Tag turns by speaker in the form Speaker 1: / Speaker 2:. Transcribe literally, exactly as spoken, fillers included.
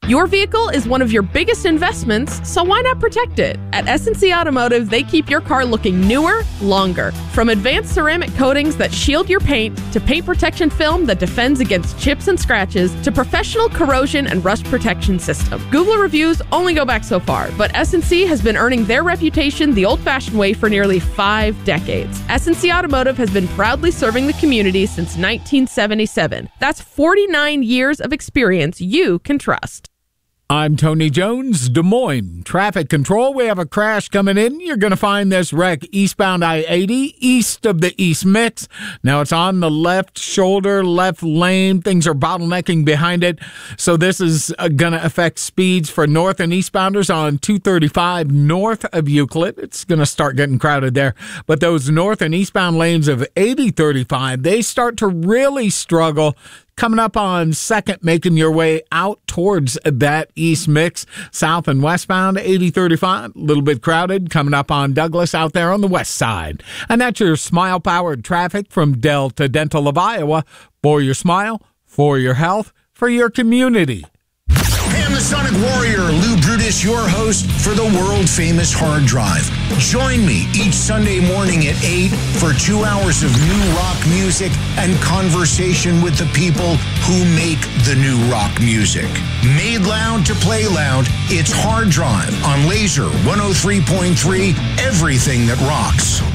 Speaker 1: Your vehicle is one of your biggest investments, so why not protect it? At S and C Automotive, they keep your car looking newer, longer. From advanced ceramic coatings that shield your paint, to paint protection film that defends against chips and scratches, to professional corrosion and rust protection system. Google reviews only go back so far, but S and C has been earning their reputation the old-fashioned way for nearly five decades. S and C Automotive has been proudly serving the community since nineteen seventy-seven. That's forty-nine years of experience you can trust.
Speaker 2: I'm Tony Jones, Des Moines Traffic Control. We have a crash coming in. You're going to find this wreck eastbound I eighty, east of the East Mix. Now it's on the left shoulder, left lane. Things are bottlenecking behind it. So this is uh, going to affect speeds for north and eastbounders on two thirty-five north of Euclid. It's going to start getting crowded there. But those north and eastbound lanes of eighty thirty-five, they start to really struggle. Coming up on second, making your way out towards that East Mix, south and westbound, eighty thirty-five, a little bit crowded. Coming up on Douglas out there on the west side. And that's your smile-powered traffic from Delta Dental of Iowa. For your smile, for your health, for your community.
Speaker 3: Hey, I'm the Sonic Warrior, Lou Brutus, your host for the world-famous Hard Drive. Join me each Sunday morning at eight for two hours of new rock music and conversation with the people who make the new rock music. Made loud to play loud, it's Hard Drive on Laser one oh three point three, everything that rocks.